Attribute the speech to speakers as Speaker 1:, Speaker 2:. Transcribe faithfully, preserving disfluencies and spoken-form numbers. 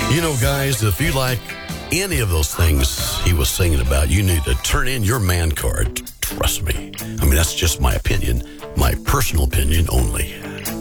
Speaker 1: You know, guys, if you like any of those things he was singing about, you need to turn in your man card. Trust me. I mean, that's just my opinion, my personal opinion only.